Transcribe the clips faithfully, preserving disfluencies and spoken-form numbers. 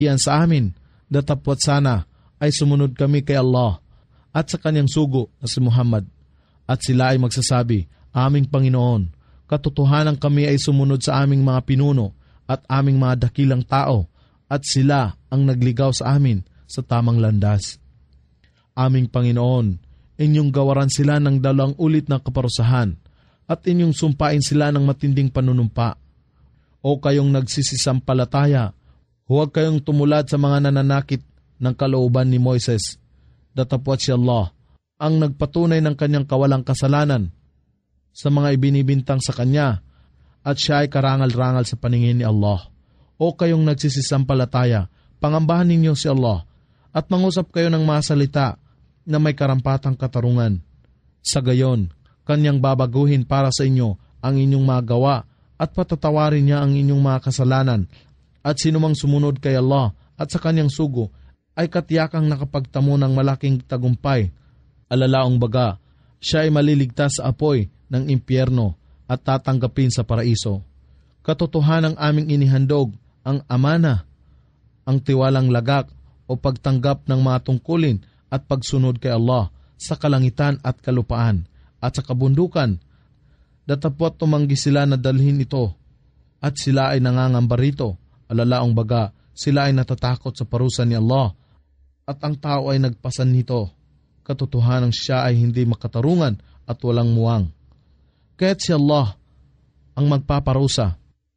Iyan sa amin, datapwat sana ay sumunod kami kay Allah at sa kanyang sugo na si Muhammad. At sila ay magsasabi, aming Panginoon, katotohanan kami ay sumunod sa aming mga pinuno at aming mga dakilang tao at sila ang nagligaw sa amin sa tamang landas. Aming Panginoon, inyong gawaran sila ng dalawang ulit na kaparusahan at inyong sumpain sila ng matinding panunumpa. O kayong nagsisisampalataya, huwag kayong tumulad sa mga nananakit ng kalooban ni Moises. Datapwat si Allah ang nagpatunay ng kanyang kawalang kasalanan sa mga ibinibintang sa kanya at siya ay karangal-rangal sa paningin ni Allah. O kayong nagsisisampalataya, pangambahan ninyo si Allah at mangusap kayo ng mga salita na may karampatang katarungan. Sa gayon, kanyang babaguhin para sa inyo ang inyong mga gawa at patatawarin niya ang inyong mga kasalanan. At sinumang sumunod kay Allah at sa kanyang sugo ay katiyakang nakapagtamo ng malaking tagumpay. Alalaong baga, siya ay maliligtas sa apoy ng impyerno at tatanggapin sa paraiso. Katotohanang aming inihandog ang amana, ang tiwalang lagak o pagtanggap ng mga tungkulin at pagsunod kay Allah sa kalangitan at kalupaan at sa kabundukan. Datapwat tumanggi sila na dalhin ito at sila ay nangangamba rito. Alalaong baga, sila ay natatakot sa parusa ni Allah at ang tao ay nagpasan nito. Katotohanang siya ay hindi makatarungan at walang muwang. Kaya't si Allah ang magpaparusa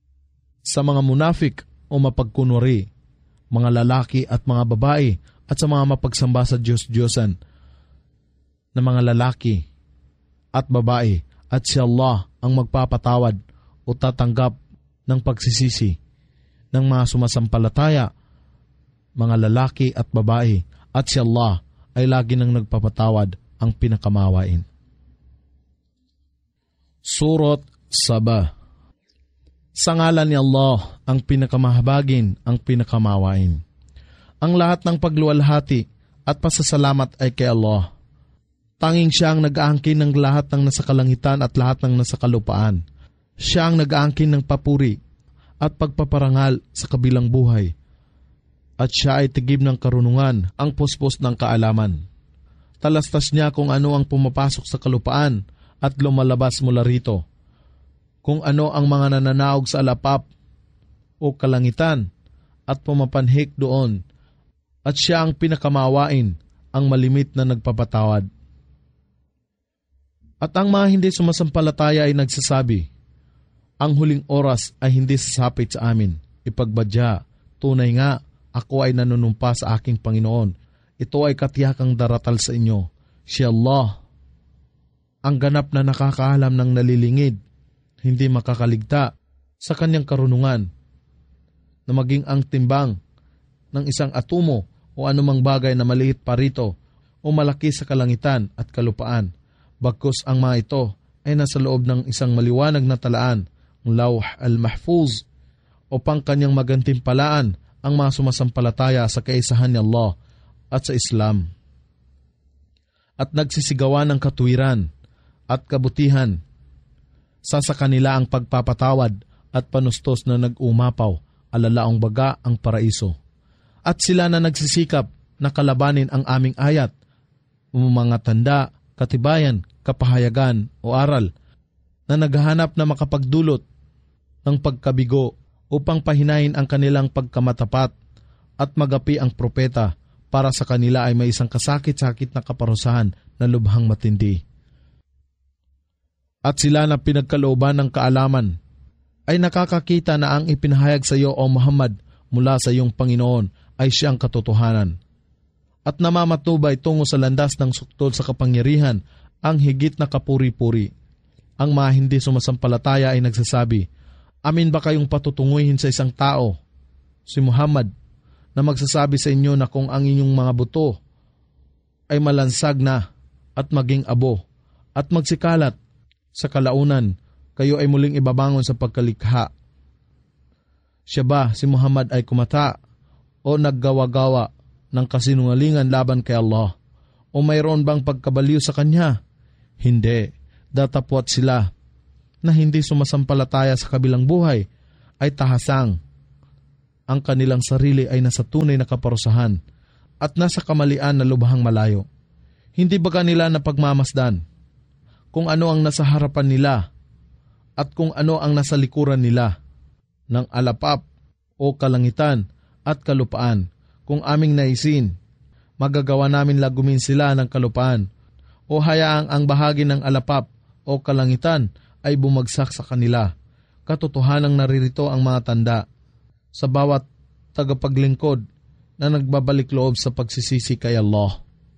sa mga munafik o mapagkunwari, mga lalaki at mga babae at sa mga mapagsamba sa Diyos-Diyosan na mga lalaki at babae. At si Allah ang magpapatawad o tatanggap ng pagsisisi ng mga sumasampalataya, mga lalaki at babae. At si Allah ay lagi nang nagpapatawad, ang pinakamawain. Surat Saba. Sa ngalan ni Allah, ang pinakamahabagin, ang pinakamawain. Ang lahat ng pagluwalhati at pasasalamat ay kay Allah. Tanging siya ang nag-aangkin ng lahat ng nasa kalangitan at lahat ng nasa kalupaan. Siya ang nag-aangkin ng papuri at pagpaparangal sa kabilang buhay. At siya ay tigib ng karunungan, ang puspos ng kaalaman. Talastas niya kung ano ang pumapasok sa kalupaan at lumalabas mula rito. Kung ano ang mga nananaog sa alapap o kalangitan at pumapanhik doon. At siya ang pinakamawain, ang malimit na nagpapatawad. At ang mga hindi sumasampalataya ay nagsasabi, ang huling oras ay hindi sasapit sa amin. Ipagbadya, tunay nga, ako ay nanunumpa sa aking Panginoon. Ito ay katiyakang daratal sa inyo. Si Allah, ang ganap na nakakaalam ng nalilingid, hindi makakaligta sa kanyang karunungan, na maging ang timbang ng isang atomo o anumang bagay na maliit pa rito o malaki sa kalangitan at kalupaan. Bagkus ang mga ito ay nasa loob ng isang maliwanag na talaan, ang Lawh al-Mahfuz, upang kanyang magantimpalaan ang mga sumasampalataya sa kaisahan ni Allah at sa Islam. At nagsisigawan ng katuwiran at kabutihan. Sa sa kanila ang pagpapatawad at panustos na nag-umapaw, alalaong baga ang paraiso. At sila na nagsisikap na kalabanin ang aming ayat, mga tanda, katibayan, kapahayagan o aral, na naghahanap na makapagdulot ng pagkabigo upang pahinahin ang kanilang pagkamatapat at magapi ang propeta, para sa kanila ay may isang kasakit-sakit na kaparusahan na lubhang matindi. At sila na pinagkalooban ng kaalaman ay nakakakita na ang ipinahayag sa iyo, O Muhammad, mula sa iyong Panginoon ay siyang katotohanan. At namamatubay tungo sa landas ng suktol sa kapangyarihan ang higit na kapuri-puri. Ang mga hindi sumasampalataya ay nagsasabi, amin ba kayong patutunguhin sa isang tao, si Muhammad, na magsasabi sa inyo na kung ang inyong mga buto ay malansag na at maging abo at magsikalat sa kalaunan, kayo ay muling ibabangon sa pagkalikha. Siya ba, si Muhammad, ay kumata o naggawa-gawa ng kasinungalingan laban kay Allah? O mayroon bang pagkabaliw sa kanya? Hindi. Datapwat sila na hindi sumasampalataya sa kabilang buhay ay tahasang ang kanilang sarili ay nasa tunay na kaparusahan at nasa kamalian na lubhang malayo. Hindi ba kanila napagmamasdan kung ano ang nasa harapan nila at kung ano ang nasa likuran nila ng alapap o kalangitan at kalupaan? Kung aming naisin, magagawa namin lagumin sila ng kalupaan o hayaang ang bahagi ng alapap o kalangitan ay bumagsak sa kanila. Katotohanang naririto ang mga tanda sa bawat tagapaglingkod na nagbabalik loob sa pagsisisi kay Allah.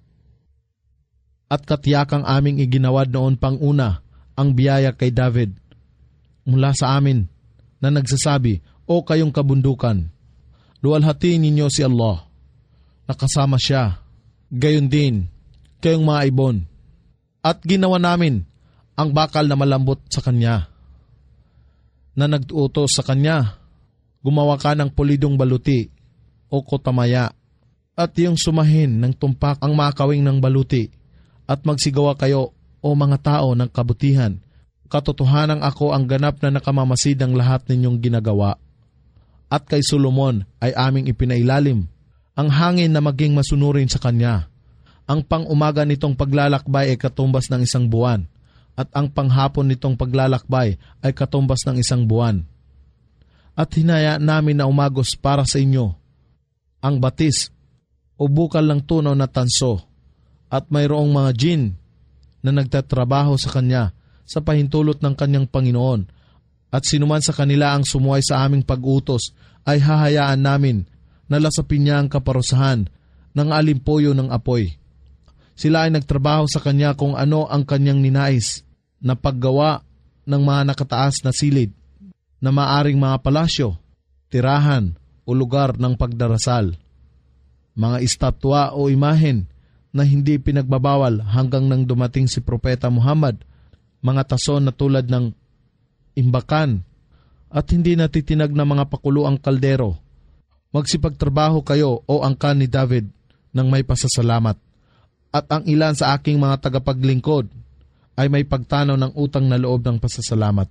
At katiyakang aming iginawad noon pang una ang biyaya kay David mula sa amin na nagsasabi, o kayong kabundukan, luwalhati ninyo si Allah, nakasama siya, gayon din kayong mga ibon. At ginawa namin ang bakal na malambot sa kanya, na nag-utos sa kanya, gumawa ka ng pulidong baluti o kotamaya, at yung sumahin ng tumpak ang makawing ng baluti, at magsigawa kayo o mga tao ng kabutihan. Katotohanang ako ang ganap na nakamamasid ng lahat ninyong ginagawa. At kay Solomon ay aming ipinailalim ang hangin na maging masunurin sa kanya. Ang pang-umaga nitong paglalakbay ay katumbas ng isang buwan, at ang panghapon nitong paglalakbay ay katumbas ng isang buwan. At hinaya namin na umagos para sa inyo ang batis o bukal ng tunaw na tanso, at mayroong mga jin na nagtatrabaho sa kanya sa pahintulot ng kanyang Panginoon, at sinuman sa kanila ang sumuway sa aming pag-utos ay hahayaan namin na lasapin niya ang kaparusahan ng alimpuyo ng apoy. Sila ay nagtrabaho sa kanya kung ano ang kanyang ninais na paggawa ng mga nakataas na silid na maaring mga palasyo, tirahan o lugar ng pagdarasal, mga estatwa o imahen na hindi pinagbabawal hanggang nang dumating si Propeta Muhammad, mga tason na tulad ng imbakan at hindi natitinag na mga pakuluang kaldero. Magsipagtrabaho kayo o angkan ni David ng may pasasalamat, at ang ilan sa aking mga tagapaglingkod ay may pagtanaw ng utang na loob ng pasasalamat.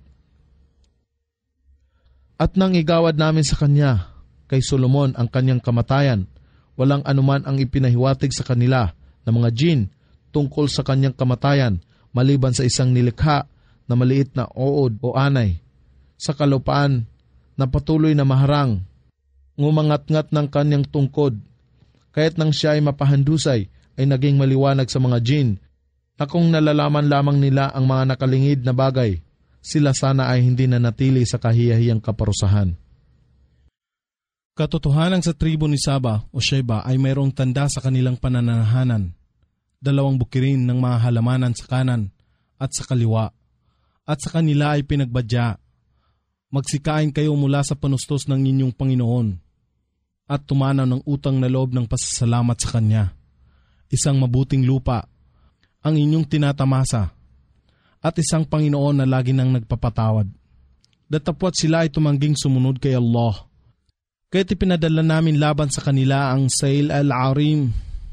At nang igawad namin sa kanya, kay Solomon, ang kanyang kamatayan, walang anuman ang ipinahiwatig sa kanila ng mga jin tungkol sa kanyang kamatayan, maliban sa isang nilikha na maliit na uod o anay sa kalupaan na patuloy na maharang, ngumangat-ngat ng kanyang tungkod. Kaya't nang siya ay mapahandusay, ay naging maliwanag sa mga jin na kung nalalaman lamang nila ang mga nakalingid na bagay, sila sana ay hindi na natili sa kahiyahiyang kaparusahan. Katotohanan sa tribo ni Saba o Sheba ay mayroong tanda sa kanilang panananahanan, dalawang bukirin ng mga halamanan sa kanan at sa kaliwa, at sa kanila ay pinagbadya, magsikain kayo mula sa panustos ng inyong Panginoon, at tumanaw ng utang na loob ng pasasalamat sa Kanya. Isang mabuting lupa ang inyong tinatamasa, at isang Panginoon na lagi nang nagpapatawad. Datapwat sila ay tumangging sumunod kay Allah. Kaya't ipinadala namin laban sa kanila ang Sail al-Arim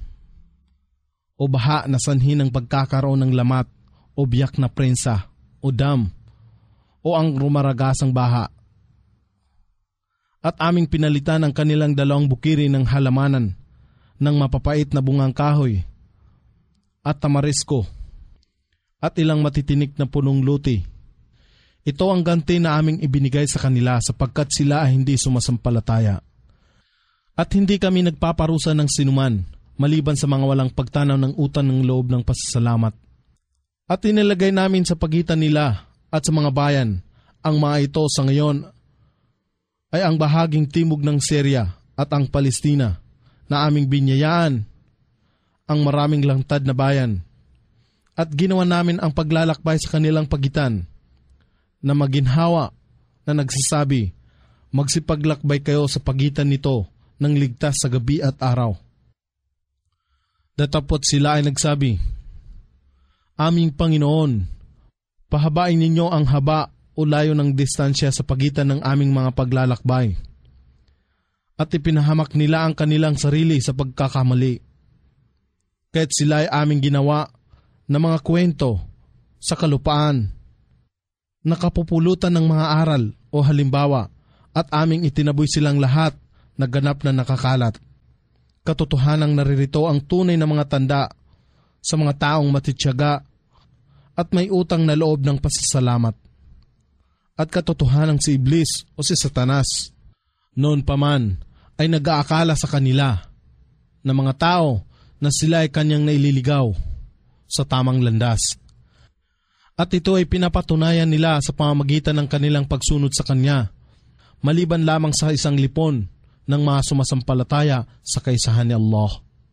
o baha na sanhi ng pagkakaroon ng lamat o biyak na prensa o dam o ang rumaragasang baha. At aming pinalitan ang kanilang dalawang bukiri ng halamanan ng mapapait na bungang kahoy at tamarisko at ilang matitinik na punong luti. Ito ang ganti na aming ibinigay sa kanila sapagkat sila ay hindi sumasampalataya. At hindi kami nagpaparusa ng sinuman maliban sa mga walang pagtanaw ng utang ng loob ng pasasalamat. At inilagay namin sa pagitan nila at sa mga bayan ang mga ito sa ngayon ay ang bahaging timog ng Syria at ang Palestina na aming binyayaan, ang maraming langtad na bayan. At ginawa namin ang paglalakbay sa kanilang pagitan na maginhawa na nagsasabi, magsipaglakbay kayo sa pagitan nito ng ligtas sa gabi at araw. Datapot sila ay nagsabi, aming Panginoon, pahabain ninyo ang haba o layo ng distansya sa pagitan ng aming mga paglalakbay. At ipinahamak nila ang kanilang sarili sa pagkakamali. Kaya't sila ay aming ginawa na mga kwento sa kalupaan, nakapupulutan ng mga aral o halimbawa, at aming itinaboy silang lahat na ganap na nakakalat. Katotohanang naririto ang tunay na mga tanda sa mga taong matitiyaga at may utang na loob ng pasasalamat. At katotohanang si Iblis o si Satanas noon pa man ay nag-aakala sa kanila na mga tao na sila ay kanyang naililigaw sa tamang landas. At ito ay pinapatunayan nila sa pamamagitan ng kanilang pagsunod sa kanya, maliban lamang sa isang lipon ng mga sumasampalataya sa kaisahan ni Allah.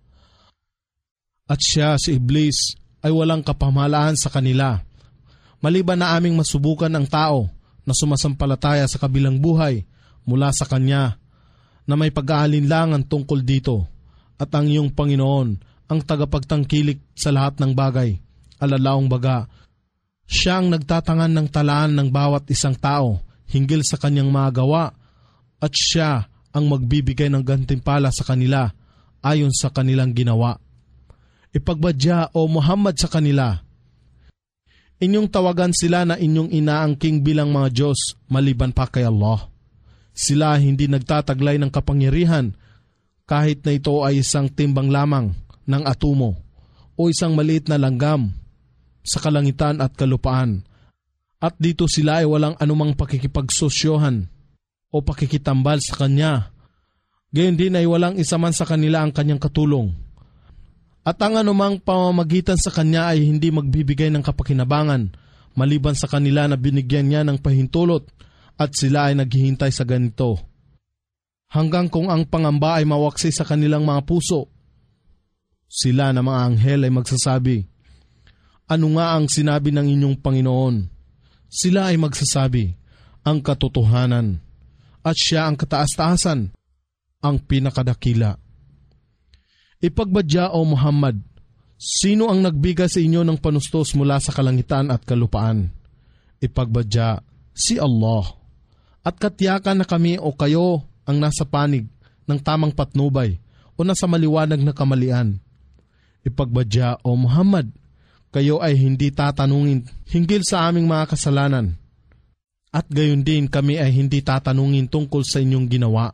At siya, si Iblis, ay walang kapamahalaan sa kanila, maliban na aming masubukan ang tao na sumasampalataya sa kabilang buhay mula sa kanya na may pag-aalinlangan tungkol dito, at ang iyong Panginoon ang tagapagtangkilik sa lahat ng bagay, alalaong baga. Siya ang nagtatangan ng talaan ng bawat isang tao hinggil sa kanyang mga gawa, at siya ang magbibigay ng gantimpala sa kanila ayon sa kanilang ginawa. Ipagbadya o Muhammad sa kanila, inyong tawagan sila na inyong inaangking bilang mga Diyos maliban pa kay Allah. Sila hindi nagtataglay ng kapangyarihan kahit na ito ay isang timbang lamang ng atomo o isang maliit na langgam sa kalangitan at kalupaan. At dito sila ay walang anumang pakikipagsosyohan o pakikitambal sa Kanya. Gayon din ay walang isa man sa kanila ang Kanyang katulong. At ang anumang pamamagitan sa Kanya ay hindi magbibigay ng kapakinabangan maliban sa kanila na binigyan niya ng pahintulot, at sila ay naghihintay sa ganito. Hanggang kung ang pangamba ay mawaksi sa kanilang mga puso, sila na mga anghel ay magsasabi, ano nga ang sinabi ng inyong Panginoon? Sila ay magsasabi, ang katotohanan, at siya ang kataas-taasan, ang pinakadakila. Ipagbadya o Muhammad, sino ang nagbigay sa inyo ng panustos mula sa kalangitan at kalupaan? Ipagbadya, si Allah. At katiyakan na kami o kayo ang nasa panig ng tamang patnubay o nasa maliwanag na kamalian. Ipagbadya o Muhammad, kayo ay hindi tatanungin hinggil sa aming mga kasalanan, at gayon din kami ay hindi tatanungin tungkol sa inyong ginawa.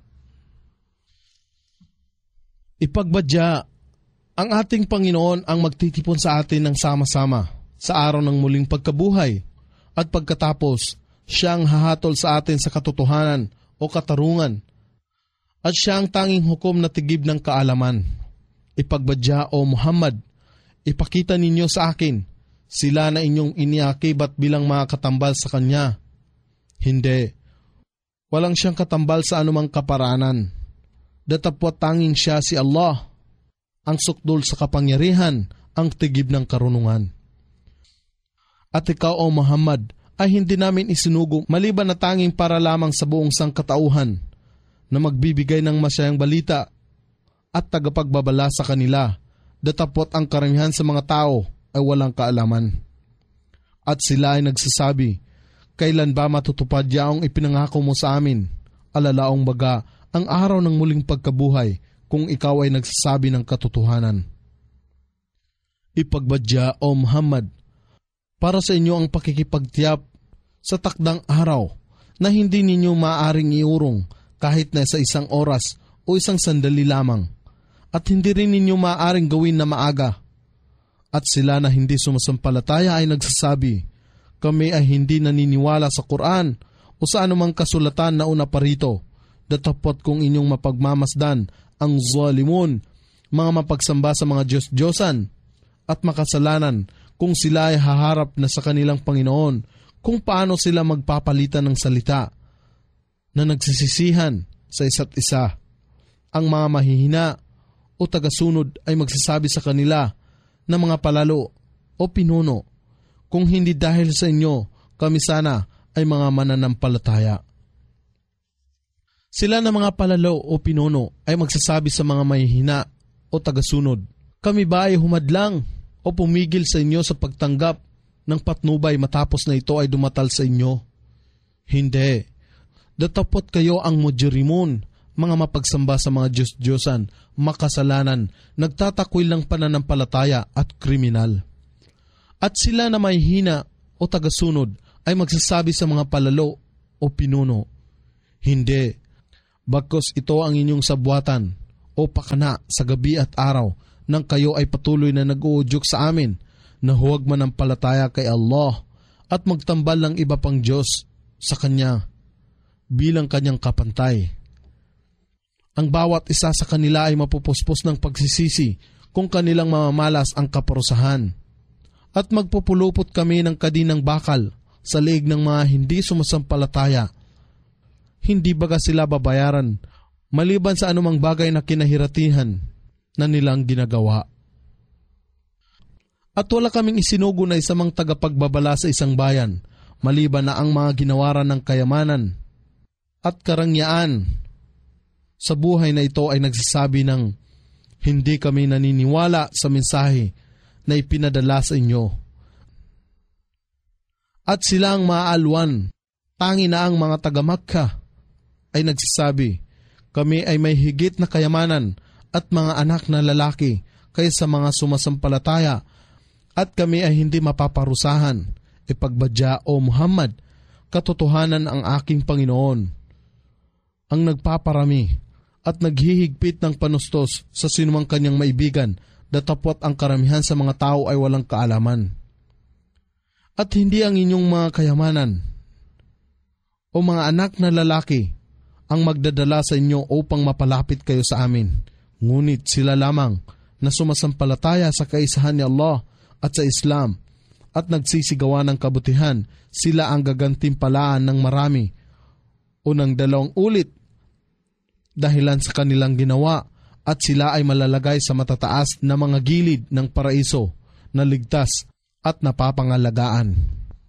Ipagbadya, ang ating Panginoon ang magtitipon sa atin ng sama-sama sa araw ng muling pagkabuhay, at pagkatapos siya ang hahatol sa atin sa katotohanan o katarungan, at siya ang tanging hukom na tigib ng kaalaman. Ipagbadya o Muhammad, ipakita ninyo sa akin sila na inyong iniakibat bilang mga katambal sa Kanya. Hindi, walang siyang katambal sa anumang kaparanan. Datapwat tanging siya si Allah, ang sukdol sa kapangyarihan, ang tigib ng karunungan. At ikaw o Muhammad ay hindi namin isinugo maliban na tanging para lamang sa buong sangkatauhan na magbibigay ng masayang balita at tagapagbabala sa kanila, datapot ang karamihan sa mga tao ay walang kaalaman. At sila ay nagsasabi, kailan ba matutupad yaong ipinangako mo sa amin? Alalaong baga, ang araw ng muling pagkabuhay kung ikaw ay nagsasabi ng katotohanan. Ipagbadya o Muhammad, para sa inyo ang pakikipagtiyap sa takdang araw na hindi ninyo maaaring iurong kahit na sa isang oras o isang sandali lamang, at hindi rin ninyo maaaring gawin na maaga. At sila na hindi sumasampalataya ay nagsasabi, kami ay hindi naniniwala sa Quran o sa anumang kasulatan na una pa rito, datapot kung inyong mapagmamasdan ang zalimun, mga mapagsamba sa mga Diyos-Diyosan at makasalanan, kung sila ay haharap na sa kanilang Panginoon, kung paano sila magpapalitan ng salita na nagsisisihan sa isa't isa. Ang mga mahihina o tagasunod ay magsasabi sa kanila na mga palalo o pinuno, kung hindi dahil sa inyo, kami sana ay mga mananampalataya. Sila na mga palalo o pinuno ay magsasabi sa mga mahihina o tagasunod, kami ba ay humadlang o pumigil sa inyo sa pagtanggap ng patnubay matapos na ito ay dumatal sa inyo? Hindi. Datapot kayo ang mujrimun, mga mapagsamba sa mga Diyos-Diyosan, makasalanan, nagtatakwil ng pananampalataya at kriminal. At sila na may hina o tagasunod ay magsasabi sa mga palalo o pinuno, hindi. Bagkus ito ang inyong sabwatan o pakana sa gabi at araw nang kayo ay patuloy na nag-uudyok sa amin na huwag manampalataya kay Allah at magtambal ng iba pang Diyos sa Kanya bilang Kanyang kapantay. Ang bawat isa sa kanila ay mapupuspos ng pagsisisi kung kanilang mamamalas ang kaparusahan. At magpupulupot kami ng kadinang bakal sa leeg ng mga hindi sumasampalataya. Hindi baga sila babayaran maliban sa anumang bagay na kinahiratihan na nilang ginagawa. At wala kaming isinugo na isamang tagapagbabala sa isang bayan maliban na ang mga ginawaran ng kayamanan at karangyaan sa buhay na ito ay nagsasabi ng hindi kami naniniwala sa mensahe na ipinadala sa inyo. At sila ang maaalwan, tangi na ang mga taga-Makkah ay nagsasabi, kami ay may higit na kayamanan at mga anak na lalaki kaysa mga sumasampalataya at kami ay hindi mapaparusahan. Ipagbadya o Muhammad, katotohanan ang aking Panginoon, ang nagpaparami at naghihigpit ng panustos sa sinumang kanyang maibigan, datapwat ang karamihan sa mga tao ay walang kaalaman. At hindi ang inyong mga kayamanan o mga anak na lalaki ang magdadala sa inyo upang mapalapit kayo sa amin. Ngunit sila lamang na sumasampalataya sa kaisahan ni Allah at sa Islam at nagsisigawa ng kabutihan, sila ang gagantimpalaan ng marami o ng dalawang ulit dahilan sa kanilang ginawa, at sila ay malalagay sa matataas na mga gilid ng paraiso na ligtas at napapangalagaan.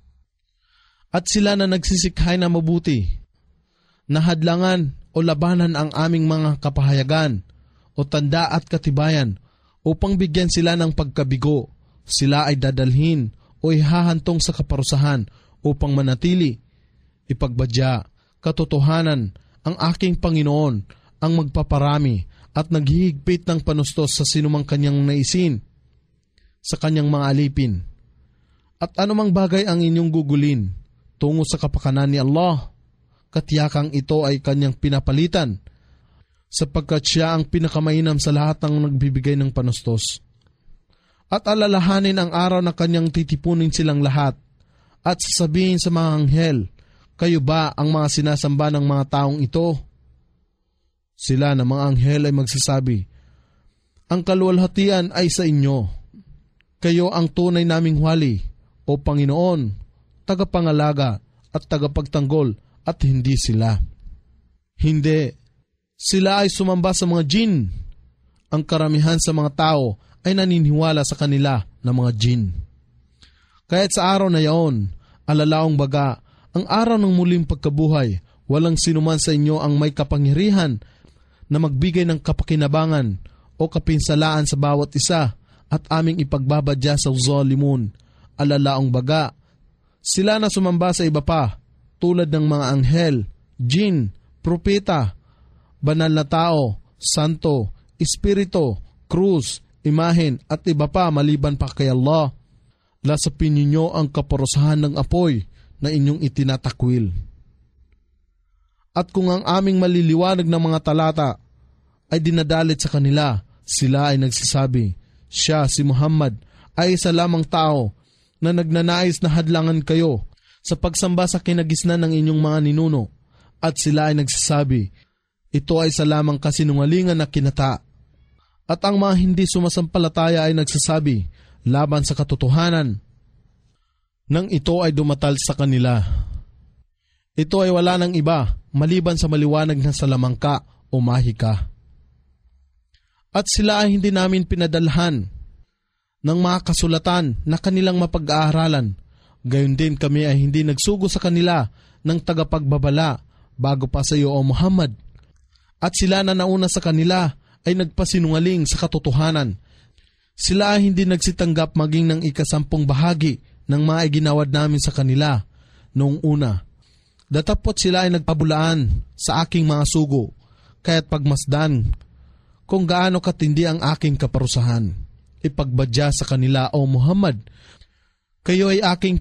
At sila na nagsisikhay na mabuti, nahadlangan o labanan ang aming mga kapahayagan o tanda at katibayan upang bigyan sila ng pagkabigo, sila ay dadalhin o ihahantong sa kaparusahan upang manatili. Ipagbadya, katotohanan, ang aking Panginoon ang magpaparami at naghihigpit ng panustos sa sinumang kanyang naisin sa kanyang mga alipin. At anumang bagay ang inyong gugulin tungo sa kapakanan ni Allah, katiyakang ito ay kanyang pinapalitan sapagkat siya ang pinakamainam sa lahat ng nagbibigay ng panustos. At alalahanin ang araw na kanyang titipunin silang lahat at sasabihin sa mga anghel, kayo ba ang mga sinasamba ng mga taong ito? Sila na mga anghel ay magsasabi, ang kaluwalhatian ay sa inyo. Kayo ang tunay naming wali, o Panginoon, tagapangalaga at tagapagtanggol, at hindi sila. Hindi. Sila ay sumamba sa mga jin. Ang karamihan sa mga tao ay naniniwala sa kanila na mga jin. Kaya't sa araw na yaon, alalaong baga, ang araw ng muling pagkabuhay, walang sinuman sa inyo ang may kapangyarihan na magbigay ng kapakinabangan o kapinsalaan sa bawat isa at aming ipagbabadya sa zalimun. Alalaong baga, sila na sumamba sa iba pa, tulad ng mga anghel, jin, propeta, banal na tao, santo, espiritu, krus, imahen at iba pa maliban pa kay Allah. Lasapin ninyo ang kaparusahan ng apoy na inyong itinatakwil. At kung ang aming maliliwanag ng mga talata ay dinadalit sa kanila, sila ay nagsasabi, siya, si Muhammad, ay isa lamang tao na nagnanais na hadlangan kayo sa pagsamba sa kinagisnan ng inyong mga ninuno. At sila ay nagsasabi, ito ay isa lamang kasinungalingan na kinata. At ang mga hindi sumasampalataya ay nagsasabi, laban sa katotohanan, nang ito ay dumatal sa kanila. Ito ay wala ng iba, maliban sa maliwanag na salamangka o mahika. At sila ay hindi namin pinadalhan ng mga kasulatan na kanilang mapag-aaralan. Gayon din kami ay hindi nagsugo sa kanila ng tagapagbabala bago pa sa iyo o Muhammad. At sila na nauna sa kanila ay nagpasinungaling sa katotohanan. Sila ay hindi nagsitanggap maging ng ikasampung bahagi ng mga iginawad namin sa kanila noong una. Datapot sila ay nagpabulaan sa aking mga sugo, kaya't pagmasdan kung gaano katindi ang aking kaparusahan. Ipagbadya sa kanila, O Muhammad, kayo ay aking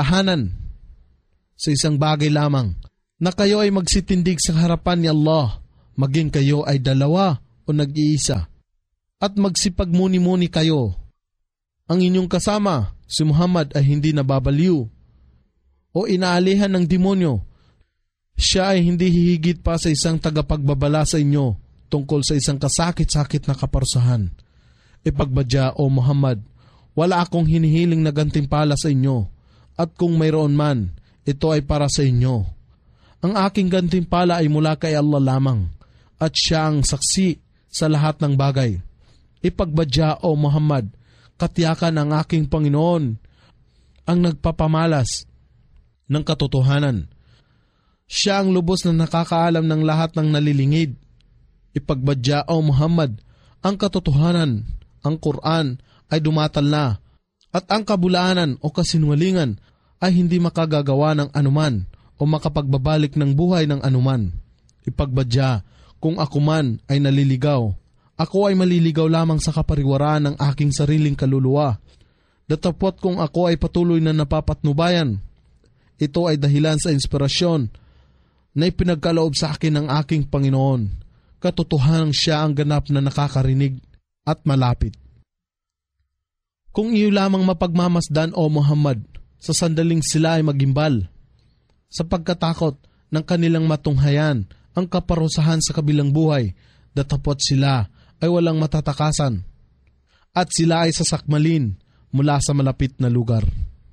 pinaalalahanan sa isang bagay lamang, na kayo ay magsitindig sa harapan ni Allah maging kayo ay dalawa o nag-iisa. At magsipagmuni-muni kayo. Ang inyong kasama, si Muhammad, ay hindi nababaliw o inaalihan ng demonyo. Siya ay hindi hihigit pa sa isang tagapagbabala sa inyo tungkol sa isang kasakit-sakit na kaparusahan. Ipagbadya, O Muhammad, wala akong hinihiling na gantimpala sa inyo, at kung mayroon man, ito ay para sa inyo. Ang aking gantimpala ay mula kay Allah lamang, at siya ang saksi sa lahat ng bagay. Ipagbadya, O Muhammad, katiyakan ang aking Panginoon ang nagpapamalas ng katotohanan. Siya ang lubos na nakakaalam ng lahat ng nalilingid. Ipagbadya, O Muhammad, ang katotohanan, ang Quran ay dumatal na, at ang kabulaanan o kasinungalingan ay hindi makagagawa ng anuman o makapagbabalik ng buhay ng anuman. Ipagbadya, kung ako man ay naliligaw, ako ay maliligaw lamang sa kapariwaraan ng aking sariling kaluluwa. Datapwat kung ako ay patuloy na napapatnubayan, ito ay dahilan sa inspirasyon na ipinagkaloob sa akin ng aking Panginoon. Katotohanan siya ang ganap na nakakarinig at malapit. Kung iyo lamang mapagmamasdan, O Muhammad, sa sandaling sila ay magimbal, sa pagkatakot ng kanilang matunghayan ang kaparusahan sa kabilang buhay, datapwat sila ay walang matatakasan, at sila ay sasakmalin mula sa malapit na lugar.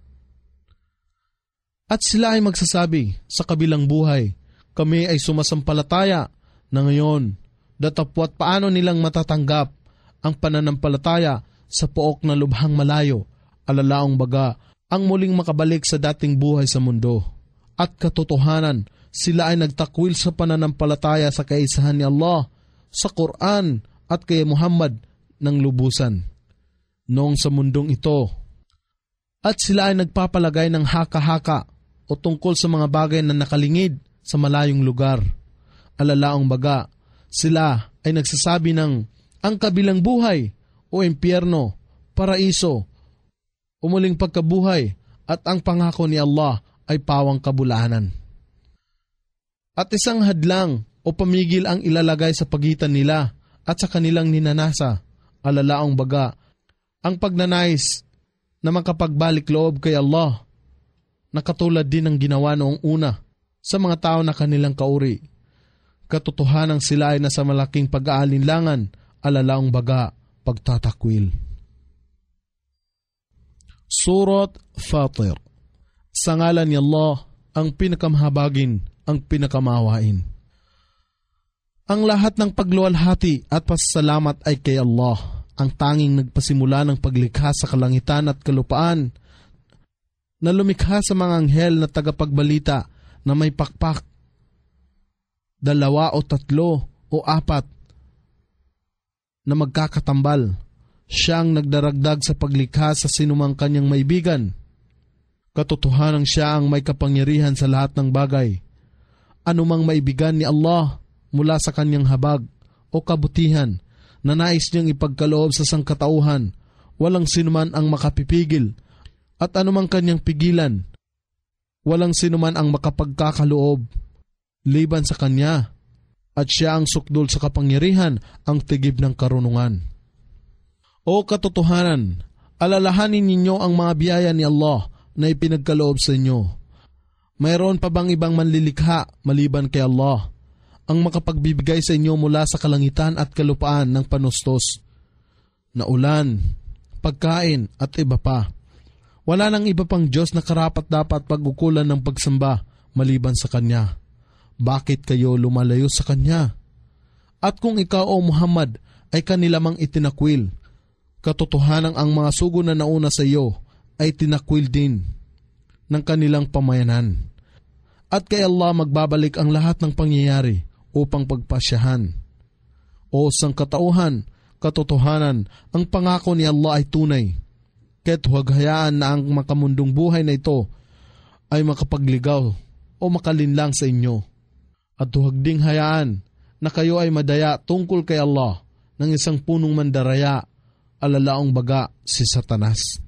At sila ay magsasabi sa kabilang buhay, kami ay sumasampalataya na ngayon, datapwat paano nilang matatanggap ang pananampalataya sa pook na lubhang malayo, alalaong baga, ang muling makabalik sa dating buhay sa mundo. At katotohanan, sila ay nagtakwil sa pananampalataya sa kaisahan ni Allah, sa Quran at kay Muhammad ng lubusan noong sa mundong ito. At sila ay nagpapalagay ng haka-haka o tungkol sa mga bagay na nakalingid sa malayong lugar. Alalaong baga, sila ay nagsasabi ng ang kabilang buhay o impyerno, paraiso, umuling pagkabuhay at ang pangako ni Allah ay pawang kabulaanan. At isang hadlang o pamigil ang ilalagay sa pagitan nila at sa kanilang ninanasa, alalaong baga, ang pagnanais na makapagbalik loob kay Allah, na katulad din ng ginawa noong una sa mga tao na kanilang kauri. Katotohanang sila ay nasa malaking pag-aalinlangan, alalaong baga, pagtatakwil. Surat Fatir. Sa ngalan ni Allah, ang pinakamahabagin, ang pinakamawain. Ang lahat ng pagluwalhati at pasasalamat ay kay Allah, ang tanging nagpasimula ng paglikha sa kalangitan at kalupaan, na lumikha sa mga anghel na tagapagbalita na may pakpak, dalawa o tatlo o apat na magkakatambal. Siya ang nagdaragdag sa paglikha sa sinumang kanyang maibigan. Katotohanang siya ang may kapangyarihan sa lahat ng bagay. Anumang maibigan ni Allah mula sa kanyang habag o kabutihan na nais niyang ipagkaloob sa sangkatauhan, walang sinuman ang makapipigil, at anumang kanyang pigilan, walang sinuman ang makapagkakaloob liban sa kanya, at siya ang sukdol sa kapangyarihan, ang tigib ng karunungan. O katotohanan, alalahanin ninyo ang mga biyaya ni Allah na ipinagkaloob sa inyo. Mayroon pa bang ibang manlilikha maliban kay Allah, ang makapagbibigay sa inyo mula sa kalangitan at kalupaan ng panustos, na ulan, pagkain at iba pa? Wala nang iba pang Diyos na karapat-dapat pag-ukulan ng pagsamba maliban sa Kanya. Bakit kayo lumalayo sa Kanya? At kung ikaw, O Muhammad, ay kanila mang itinakwil, katotohanang ang mga sugo na nauna sa iyo ay tinakwil din ng kanilang pamayanan. At kay Allah magbabalik ang lahat ng pangyayari upang pagpasyahan. O sangkatauhan, katotohanan, ang pangako ni Allah ay tunay. Kaya't huwag hayaan na ang makamundong buhay na ito ay makapagligaw o makalinlang sa inyo. At huwag ding hayaan na kayo ay madaya tungkol kay Allah ng isang punong mandaraya, alalaong baga si Satanas.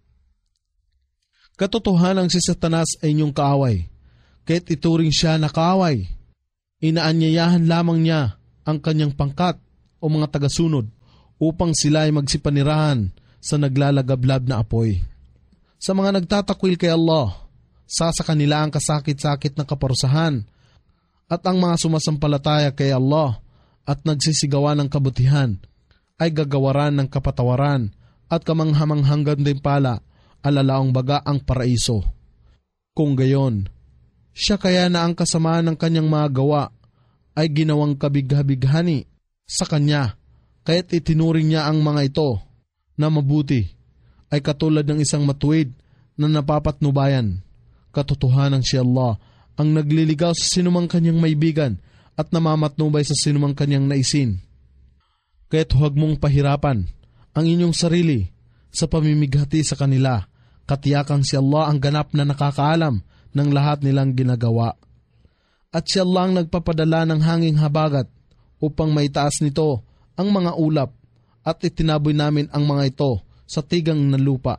Katotohanang si Satanas ay inyong kaaway, kaya't ituring siya na kaaway. Inaanyayahan lamang niya ang kanyang pangkat o mga tagasunod upang sila ay magsipanirahan sa naglalagablab na apoy. Sa mga nagtatakwil kay Allah, sasa kanila ang kasakit-sakit na kaparusahan, at ang mga sumasampalataya kay Allah at nagsisigawan ng kabutihan ay gagawaran ng kapatawaran at kamanghamanghanggan din pala, alalaong baga ang paraiso. Kung gayon, siya kaya na ang kasamaan ng kanyang mga gawa ay ginawang kabigha-bighani sa kanya, kaya't itinuring niya ang mga ito na mabuti ay katulad ng isang matuwid na napapatnubayan. Katotohanan si Allah ang nagliligaw sa sinumang kanyang maibigan at namamatnubay sa sinumang kanyang naisin. Kaya't huwag mong pahirapan ang inyong sarili sa pamimighati sa kanila. Katiyakang si Allah ang ganap na nakakaalam ng lahat nilang ginagawa. At si Allah ang nagpapadala ng hanging habagat upang maitaas nito ang mga ulap at itinaboy namin ang mga ito sa tigang na lupa.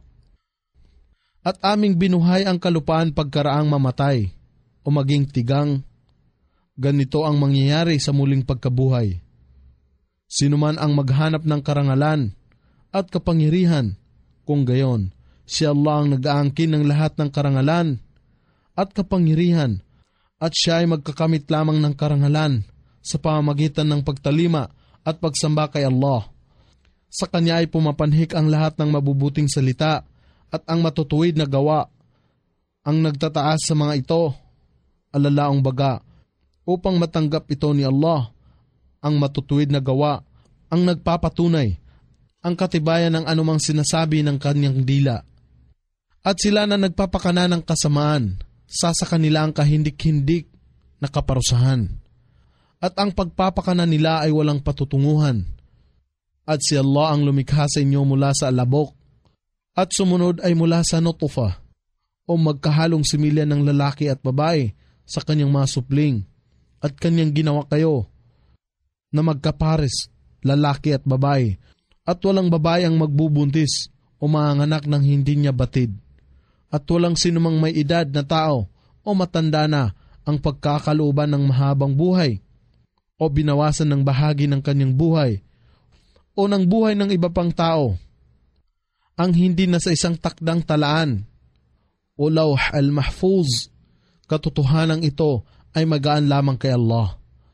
At aming binuhay ang kalupaan pagkaraang mamatay o maging tigang. Ganito ang mangyayari sa muling pagkabuhay. Sino man ang maghanap ng karangalan at kapangyarihan, kung gayon, si Allah ang nag-aangkin ng lahat ng karangalan at kapangyarihan, at siya ay magkakamit lamang ng karangalan sa pamamagitan ng pagtalima at pagsamba kay Allah. Sa kanya ay pumapanhik ang lahat ng mabubuting salita at ang matutuwid na gawa. Ang nagtataas sa mga ito, alalaong baga, upang matanggap ito ni Allah, ang matutuwid na gawa, ang nagpapatunay, ang katibayan ng anumang sinasabi ng kanyang dila. At sila na nagpapakana ng kasamaan, sasa kanila ang kahindik-hindik na kaparusahan. At ang pagpapakana nila ay walang patutunguhan. At si Allah ang lumikha sa inyo mula sa alabok, at sumunod ay mula sa nutufa, o magkahalong similya ng lalaki at babae sa kanyang mga supling, at kanyang ginawa kayo na magkapares, lalaki at babae, at walang babae ang magbubuntis o manganak ng hindi niya batid, at walang sinumang may edad na tao o matanda na ang pagkakalooban ng mahabang buhay o binawasan ng bahagi ng kanyang buhay o ng buhay ng iba pang tao ang hindi na sa isang takdang talaan o lawh al-mahfuz. Katotohanan ito ay magaan lamang kay Allah.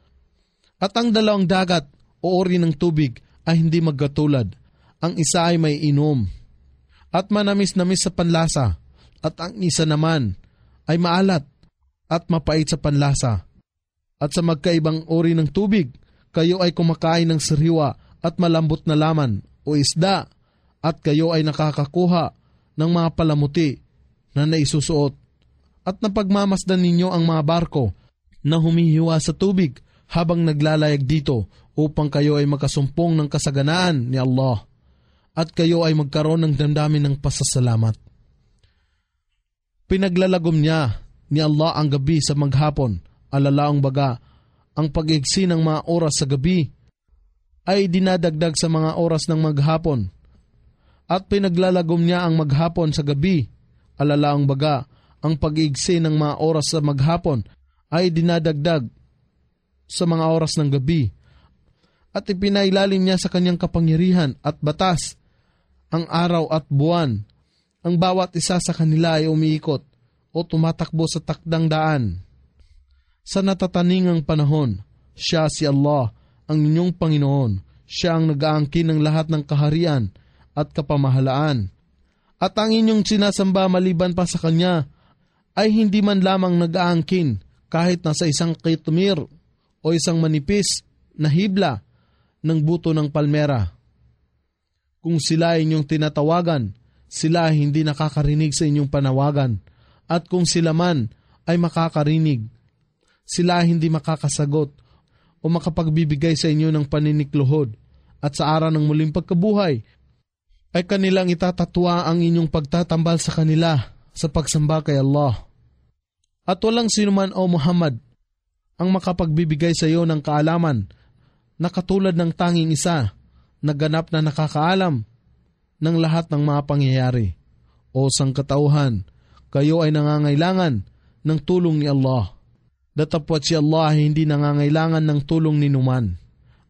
At ang dalawang dagat o ori ng tubig ay hindi magkatulad. Ang isa ay may inom at manamis-namis sa panlasa, at ang isa naman ay maalat at mapait sa panlasa. At sa magkaibang ori ng tubig, kayo ay kumakain ng sariwa at malambot na laman o isda, at kayo ay nakakakuha ng mga palamuti na naisusuot, at napagmamasdan ninyo ang mga barko na humihiwa sa tubig habang naglalayag dito upang kayo ay makasumpong ng kasaganaan ni Allah at kayo ay magkaroon ng damdamin ng pasasalamat. Pinaglalagom niya ni Allah ang gabi sa maghapon, alalaong baga ang pag-igsi ng mga oras sa gabi ay dinadagdag sa mga oras ng maghapon, at pinaglalagom niya ang maghapon sa gabi, alalaong baga ang pag-igsi ng mga oras sa maghapon ay dinadagdag sa mga oras ng gabi, at ipinailalim niya sa kanyang kapangyarihan at batas ang araw at buwan. Ang bawat isa sa kanila ay umiikot o tumatakbo sa takdang daan. Sa natataningang panahon, siya si Allah, ang inyong Panginoon. Siya ang nag-aangkin ng lahat ng kaharian at kapamahalaan. At ang inyong sinasamba maliban pa sa Kanya ay hindi man lamang nag-aangkin kahit nasa isang kitmir o isang manipis na hibla ng buto ng palmera. Kung sila ay inyong tinatawagan, sila ay hindi nakakarinig sa inyong panawagan. At kung sila man ay makakarinig, sila ay hindi makakasagot o makapagbibigay sa inyo ng paninikluhod. At sa araw ng muling pagkabuhay, ay kanilang itatatwa ang inyong pagtatambal sa kanila sa pagsamba kay Allah. At walang sinuman o Muhammad ang makapagbibigay sa iyo ng kaalaman na katulad ng tanging isa na ganap na nakakaalam ng lahat ng mga pangyayari. O sangkatauhan, kayo ay nangangailangan ng tulong ni Allah. Datapwat si Allah ay hindi nangangailangan ng tulong ni numan.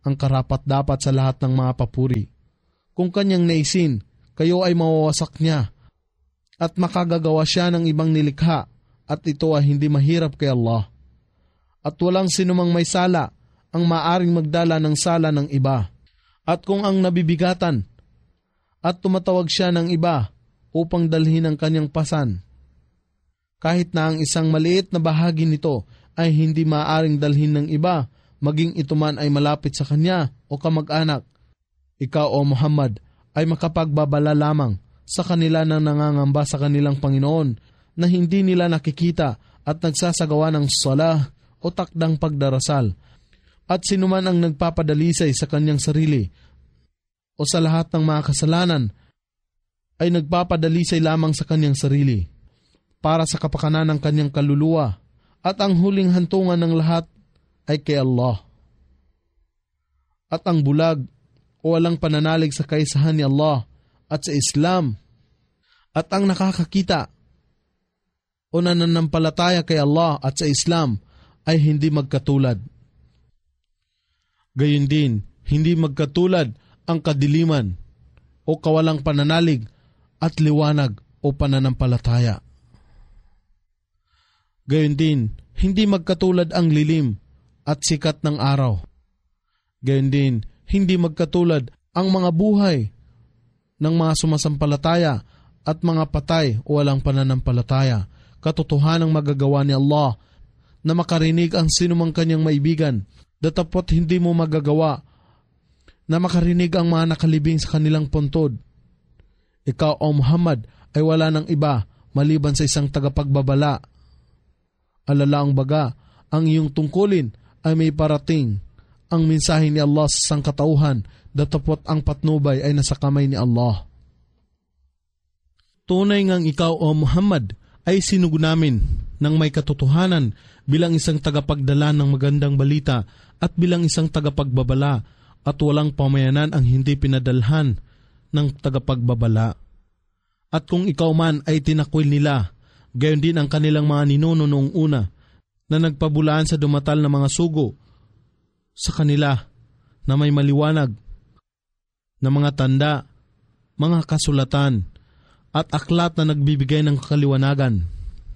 ang karapat-dapat sa lahat ng mga papuri. Kung kanyang naisin, kayo ay mawawasak niya at makagagawa siya ng ibang nilikha at ito ay hindi mahirap kay Allah. At walang sinumang may sala ang maaring magdala ng sala ng iba. At kung ang nabibigatan at tumatawag siya ng iba upang dalhin ang kanyang pasan, kahit na ang isang maliit na bahagi nito ay hindi maaring dalhin ng iba, maging ito man ay malapit sa kanya o kamag-anak, ikaw o Muhammad ay makapagbabala lamang sa kanila na nangangamba sa kanilang Panginoon na hindi nila nakikita at nagsasagawa ng salah o takdang pagdarasal. At sinuman ang nagpapadalisay sa kanyang sarili o sa lahat ng mga kasalanan ay nagpapadalisay lamang sa kanyang sarili para sa kapakanan ng kanyang kaluluwa, at ang huling hantungan ng lahat ay kay Allah. At ang bulag o walang pananalig sa kaisahan ni Allah at sa Islam at ang nakakakita o nananampalataya kay Allah at sa Islam ay hindi magkatulad. Gayon din, hindi magkatulad ang kadiliman o kawalang pananalig at liwanag o pananampalataya. Gayon din, hindi magkatulad ang lilim at sikat ng araw. Gayon din, hindi magkatulad ang mga buhay ng mga sumasampalataya at mga patay o walang pananampalataya. Katotohanang magagawa ni Allah na makarinig ang sinumang kanyang maibigan, datapot hindi mo magagawa na makarinig ang mga nakalibing sa kanilang puntod. Ikaw o Muhammad ay wala ng iba maliban sa isang tagapagbabala. Alala ang baga, ang iyong tungkulin ay may parating. Ang mensahe ni Allah sa sangkatauhan, datapot ang patnubay ay nasa kamay ni Allah. Tunay ngang ikaw o Muhammad ay sinugo namin ng may katotohanan bilang isang tagapagdala ng magandang balita at bilang isang tagapagbabala, at walang pamayanan ang hindi pinadalhan ng tagapagbabala. At kung ikaw man ay tinakwil nila, gayon din ang kanilang mga ninuno noong una na nagpabulaan sa dumatal na mga sugo sa kanila na may maliwanag na mga tanda, mga kasulatan at aklat na nagbibigay ng kaliwanagan.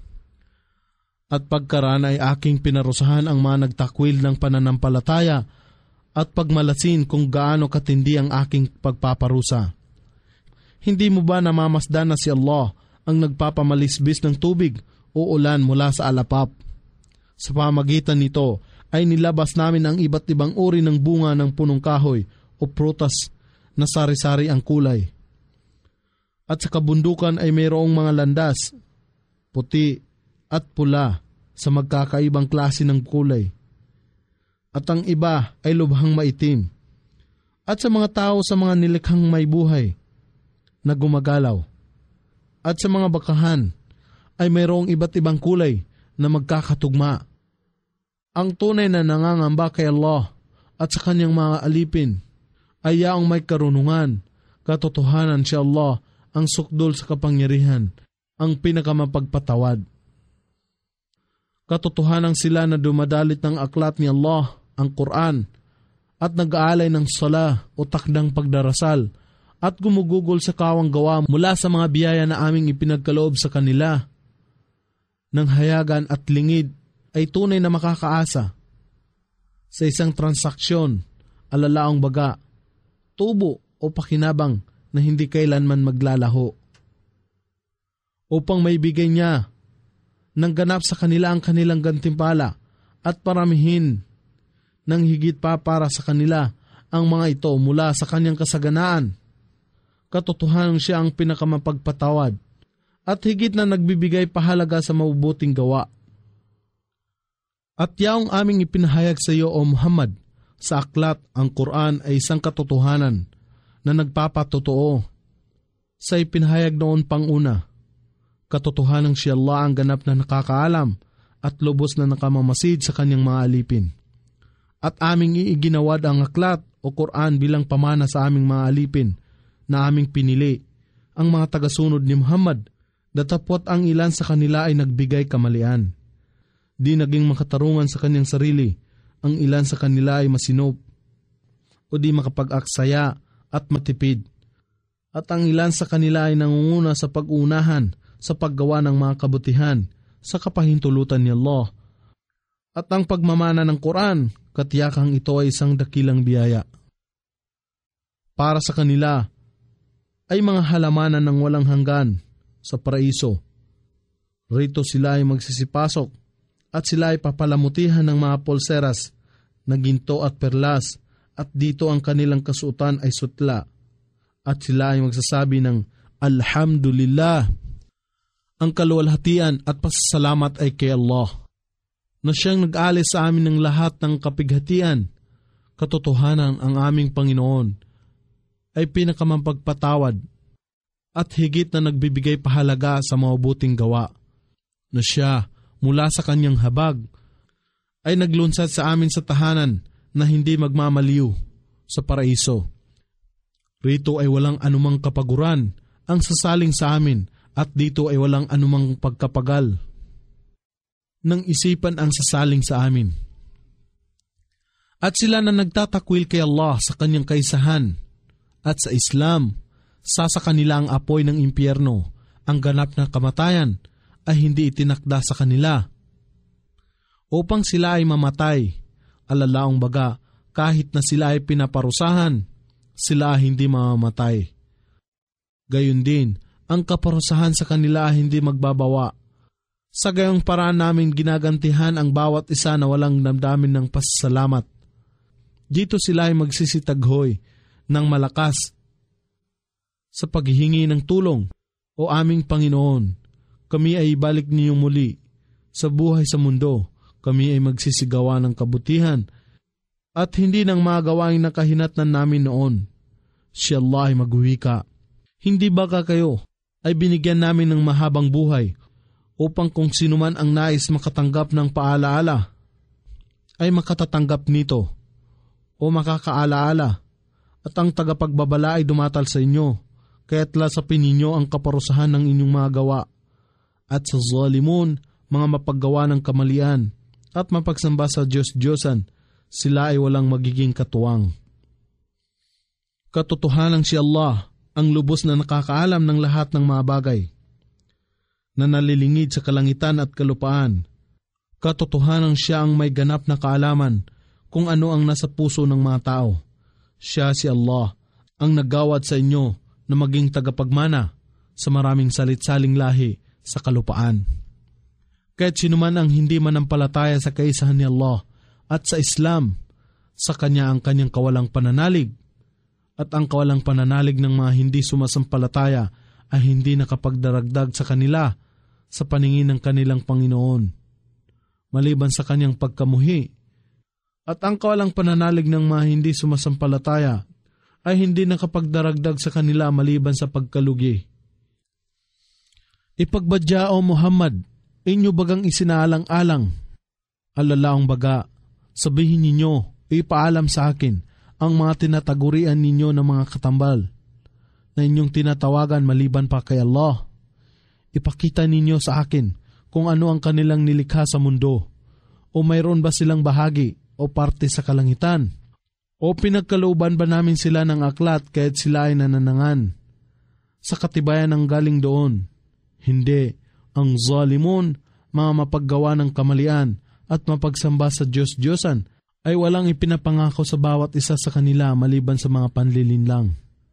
At pagkaraan ay aking pinarusahan ang mga nagtakwil ng pananampalataya at pagmalasin kung gaano katindi ang aking pagpaparusa. Hindi mo ba namamasdan na si Allah ang nagpapamalisbis ng tubig o ulan mula sa alapap? Sa pamagitan nito ay nilabas namin ang iba't ibang uri ng bunga ng punong kahoy o prutas na sari-sari ang kulay. At sa kabundukan ay mayroong mga landas, puti at pula sa magkakaibang klase ng kulay. At ang iba ay lubhang maitim. At sa mga tao sa mga nilikhang may buhay na gumagalaw. At sa mga bakahan ay mayroong iba't ibang kulay na magkakatugma. Ang tunay na nangangamba kay Allah at sa kanyang mga alipin ay yaong may karunungan, katotohanan si Allah ang sukdol sa kapangyarihan, ang pinakamapagpatawad. Katotohanan sila na dumadalit ng aklat ni Allah, ang Quran, at nag-aalay ng sala o takdang pagdarasal at gumugugol sa kawang gawa mula sa mga biyaya na aming ipinagkaloob sa kanila. Nang hayagan at lingid ay tunay na makakaasa sa isang transaksyon, alalaong baga, tubo o pakinabang na hindi kailanman maglalaho. Upang maibigay niya ng ganap sa kanila ang kanilang gantimpala at paramihin ng higit pa para sa kanila ang mga ito mula sa kanyang kasaganaan. Katotohanan siya ang pinakamapagpatawad at higit na nagbibigay pahalaga sa mabubuting gawa. At yaong aming ipinahayag sa iyo o Muhammad sa aklat, ang Quran ay isang katotohanan na nagpapatotoo sa ipinahayag noon pang una. Katotohanan si Allah ang ganap na nakakaalam at lubos na nakamamasid sa kanyang mga alipin. At aming iiginawad ang aklat o Quran bilang pamana sa aming mga alipin na aming pinili, ang mga tagasunod ni Muhammad, datapot ang ilan sa kanila ay nagbigay kamalian. Di naging makatarungan sa kanyang sarili, ang ilan sa kanila ay masinop. o di makapag-aksaya at matipid. At ang ilan sa kanila ay nangunguna sa pag-unahan sa paggawa ng mga kabutihan sa kapahintulutan ni Allah. At ang pagmamana ng Quran, katiyakang ito ay isang dakilang biyaya. Para sa kanila ay mga halamanan ng walang hanggan sa paraiso. Rito sila ay magsisipasok at sila ay papalamutihan ng mga pulseras na ginto at perlas, at dito ang kanilang kasuotan ay sutla. At sila ay magsasabi ng Alhamdulillah. Ang kaluwalhatian at pasasalamat ay kay Allah, na siyang nag-alis sa amin ng lahat ng kapighatian. Katotohanan ang aming Panginoon ay pinakamampagpatawad at higit na nagbibigay pahalaga sa mabuting gawa, na siya mula sa kanyang habag ay naglunsad sa amin sa tahanan na hindi magmamaliw sa paraiso. Rito ay walang anumang kapaguran ang sasaling sa amin, at dito ay walang anumang pagkapagal ng isipan ang sasaling sa amin. At sila na nagtatakwil kay Allah sa kanyang kaisahan at sa Islam, sasa kanila ang apoy ng impyerno, ang ganap na kamatayan ay hindi itinakda sa kanila, upang sila ay mamatay. Alalaong baga, kahit na sila ay pinaparusahan, sila ay hindi mamamatay. Gayon din, ang kaparusahan sa kanila ay hindi magbabawa. Sa gayong paraan namin ginagantihan ang bawat isa na walang damdamin ng pasasalamat. Dito sila ay magsisitaghoy ng malakas sa paghihingi ng tulong. O aming Panginoon, kami ay ibalik niyo muli sa buhay sa mundo. Kami ay magsisigawa ng kabutihan at hindi ng mga gawaing nakahinatnan namin noon. Si Allah ay magwika, hindi ba ka kayo ay binigyan namin ng mahabang buhay upang kung sino man ang nais makatanggap ng paalaala ay makatatanggap nito o makakaalaala, at ang tagapagbabala ay dumatal sa inyo, kaya't lasapin ninyo ang kaparusahan ng inyong mga gawa. At sa zalimun, mga mapaggawa ng kamalian at mapagsamba sa Diyos-Diyosan, sila ay walang magiging katuwang. Katotohanan si Allah ang lubos na nakakaalam ng lahat ng mga bagay na nalilingid sa kalangitan at kalupaan. Katotohanan siya ang may ganap na kaalaman kung ano ang nasa puso ng mga tao. Siya si Allah ang naggawad sa inyo na maging tagapagmana sa maraming salit-saling lahi sa kalupaan. Kahit sinuman ang hindi manampalataya sa kaisahan ni Allah at sa Islam, sa Kanya ang Kanyang kawalang pananalig, at ang kawalang pananalig ng mga hindi sumasampalataya ay hindi nakapagdaragdag sa kanila sa paningin ng kanilang Panginoon, maliban sa Kanyang pagkamuhi. At ang kawalang pananalig ng mga hindi sumasampalataya ay hindi nakapagdaragdag sa kanila maliban sa pagkalugi. Ipagbadya o Muhammad, inyo bagang isinaalang-alang? Alalaong baga, sabihin ninyo, ipaalam sa akin ang mga tinatagurian ninyo ng mga katambal na inyong tinatawagan maliban pa kay Allah. Ipakita ninyo sa akin kung ano ang kanilang nilikha sa mundo, o mayroon ba silang bahagi o parte sa kalangitan, o pinagkalooban ba namin sila ng aklat kahit sila ay nananangan sa katibayan ng galing doon? Hindi. Ang zalimun, mga mapaggawa ng kamalian at mapagsamba sa Diyos-Diyosan, ay walang ipinapangako sa bawat isa sa kanila maliban sa mga panlilinlang.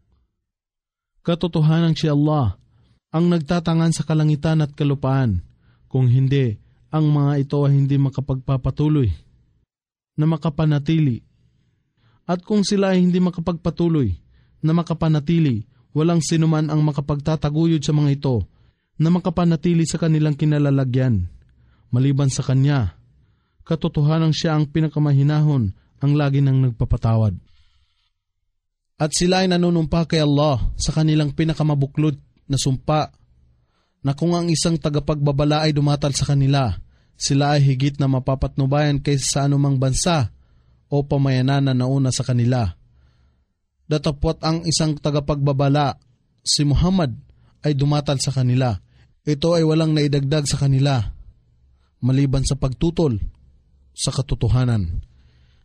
Katotohanan si Allah ang nagtatangan sa kalangitan at kalupaan. Kung hindi, ang mga ito ay hindi makapagpapatuloy na makapanatili. At kung sila ay hindi makapagpatuloy na makapanatili, walang sinuman ang makapagtataguyod sa mga ito na makapanatili sa kanilang kinalalagyan, maliban sa Kanya. Katotohanan siya ang pinakamahinahon, ang lagi nang nagpapatawad. At sila ay nanunumpa kay Allah sa kanilang pinakamabuklod na sumpa, na kung ang isang tagapagbabala ay dumatal sa kanila, sila ay higit na mapapatnubayan kaysa sa anumang bansa o pamayanan na nauna sa kanila. Datapwat ang isang tagapagbabala, si Muhammad, ay dumatal sa kanila. Ito ay walang naidagdag sa kanila, maliban sa pagtutol sa katotohanan.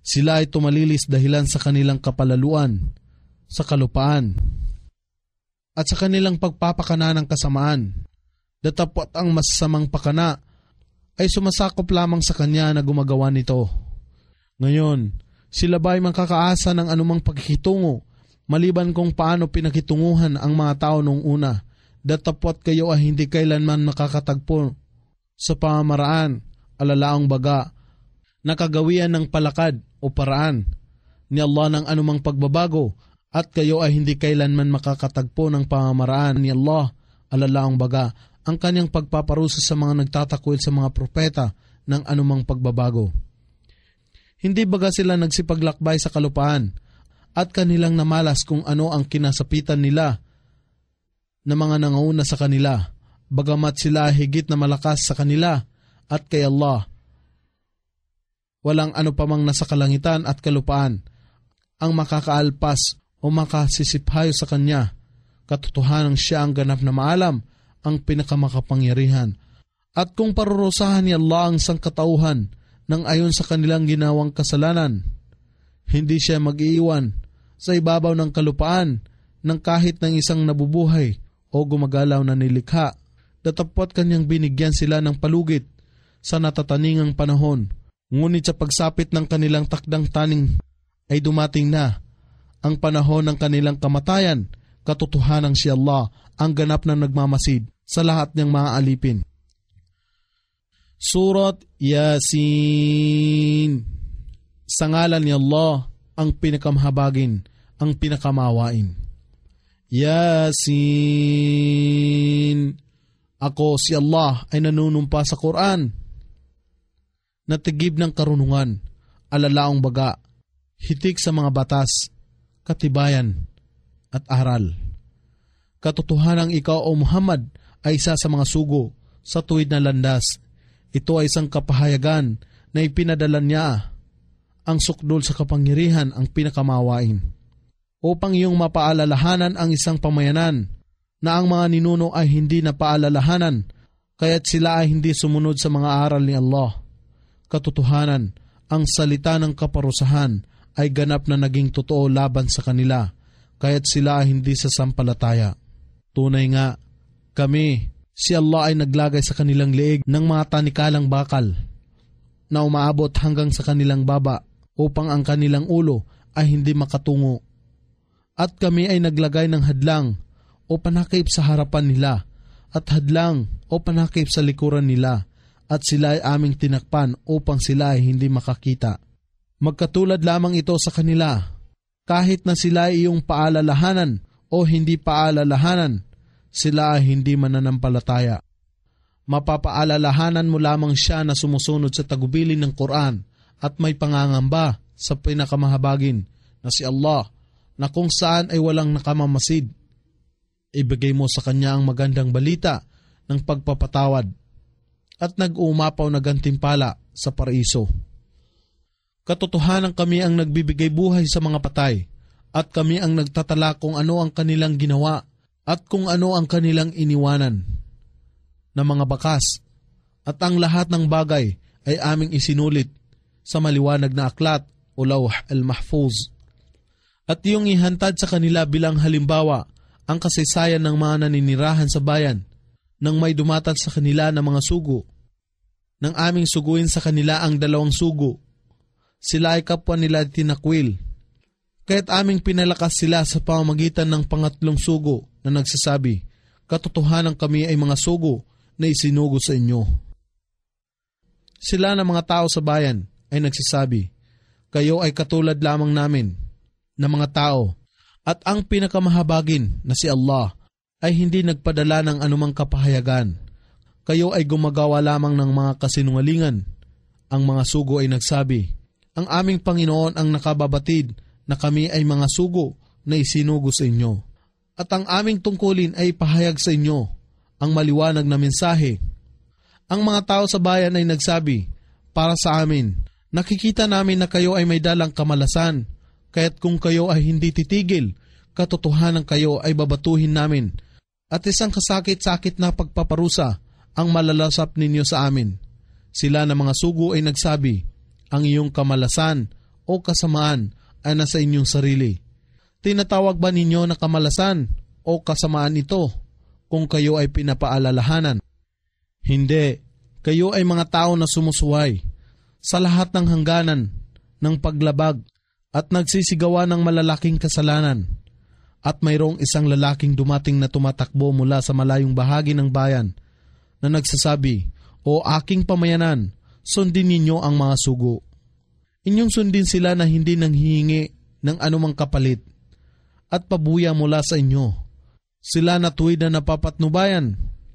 Sila ay tumalilis dahilan sa kanilang kapalaluan, sa kalupaan, at sa kanilang pagpapakana ng kasamaan. Datapwat ang masasamang pakana ay sumasakop lamang sa kanya na gumagawa nito. Ngayon, sila ba ay makakaasa ng anumang pagkikitungo maliban kung paano pinakitunguhan ang mga tao noong una? Datapwat kayo ay hindi kailanman makakatagpo sa pamamaraan, alalaang baga, nakagawian ng palakad o paraan ni Allah ng anumang pagbabago, at kayo ay hindi kailanman makakatagpo ng pamamaraan ni Allah, alalaang baga, ang kanyang pagpaparusa sa mga nagtatakwil sa mga propeta ng anumang pagbabago. Hindi baga sila nagsipaglakbay sa kalupaan at kanilang namalas kung ano ang kinasapitan nila na mga nangauna sa kanila, bagamat sila higit na malakas sa kanila at kay Allah. Walang ano pamang nasa kalangitan at kalupaan ang makakaalpas o makasisiphayo sa kanya. Katotohanan siya ang ganap na maalam, ang pinakamakapangyarihan. At kung parurusahan ni Allah ang sangkatauhan ng ayon sa kanilang ginawang kasalanan, hindi siya mag-iiwan sa ibabaw ng kalupaan ng kahit ng isang nabubuhay o gumagalaw na nilikha. Datapwat kanyang binigyan sila ng palugit sa natataningang panahon. Ngunit sa pagsapit ng kanilang takdang taning ay dumating na ang panahon ng kanilang kamatayan. Katotohanan si Allah ang ganap na nagmamasid sa lahat ng mga alipin. Surat Yasin. Sa ngalan ni Allah, ang pinakamhabagin, ang pinakamawain. Yasin. Ako si Allah ay nanunumpa sa Quran, natigib ng karunungan, alalaong baga, hitik sa mga batas, katibayan, at aral. Katotohanang ikaw o Muhammad ay isa sa mga sugo sa tuwid na landas. Ito ay isang kapahayagan na ipinadala niya ang sukdol sa kapangyarihan, ang pinakamawain, upang iyong mapaalalahanan ang isang pamayanan na ang mga ninuno ay hindi napaalalahanan, kaya't sila ay hindi sumunod sa mga aral ni Allah. Katotohanan, ang salita ng kaparusahan ay ganap na naging totoo laban sa kanila, kaya't sila ay hindi sasampalataya. Tunay nga, kami, si Allah ay naglagay sa kanilang leeg ng mga tanikalang bakal na umaabot hanggang sa kanilang baba upang ang kanilang ulo ay hindi makatungo. At kami ay naglagay ng hadlang o panakip sa harapan nila at hadlang o panakip sa likuran nila, at sila ay aming tinakpan upang sila ay hindi makakita. Magkatulad lamang ito sa kanila, kahit na sila ay iyong paalalahanan o hindi paalalahanan, sila ay hindi mananampalataya. Mapapaalalahanan mo lamang siya na sumusunod sa tagubilin ng Quran at may pangangamba sa pinakamahabagin na si Allah, na kung saan ay walang nakamamasid. Ibigay mo sa kanya ang magandang balita ng pagpapatawad at nag-uumapaw na gantimpala sa paraiso. Katotohanan kami ang nagbibigay buhay sa mga patay, at kami ang nagtatala kung ano ang kanilang ginawa at kung ano ang kanilang iniwanan na mga bakas, at ang lahat ng bagay ay aming isinulit sa maliwanag na aklat o lawh al-mahfuz. At iyong ihantad sa kanila bilang halimbawa ang kasaysayan ng mga naninirahan sa bayan nang may dumatal sa kanila ng mga sugo. Nang aming suguin sa kanila ang dalawang sugo, sila ay kapwa nila tinakwil. Kaya't aming pinalakas sila sa pamamagitan ng pangatlong sugo na nagsasabi, katotohanan kami ay mga sugo na isinugo sa inyo. Sila na mga tao sa bayan ay nagsasabi, kayo ay katulad lamang namin na mga tao, at ang pinakamahabagin na si Allah ay hindi nagpadala ng anumang kapahayagan. Kayo ay gumagawa lamang ng mga kasinungalingan. Ang mga sugo ay nagsabi, ang aming Panginoon ang nakababatid na kami ay mga sugo na isinugo sa inyo. At ang aming tungkulin ay ipahayag sa inyo ang maliwanag na mensahe. Ang mga tao sa bayan ay nagsabi, para sa amin, nakikita namin na kayo ay may dalang kamalasan, kaya't kung kayo ay hindi titigil, katotohanan kayo ay babatuhin namin, at isang kasakit-sakit na pagpaparusa ang malalasap ninyo sa amin. Sila na mga sugo ay nagsabi, ang iyong kamalasan o kasamaan ay nasa inyong sarili? Tinatawag ba ninyo na kamalasan o kasamaan ito kung kayo ay pinapaalalahanan? Hindi. Kayo ay mga tao na sumusuway sa lahat ng hangganan ng paglabag at nagsisigawa ng malalaking kasalanan. At mayroong isang lalaking dumating na tumatakbo mula sa malayong bahagi ng bayan na nagsasabi, "O aking pamayanan, sundin ninyo ang mga sugo." Inyong sundin sila na hindi nanghihingi ng anumang kapalit at pabuya mula sa inyo. Sila na tuwid na napapatnubayan.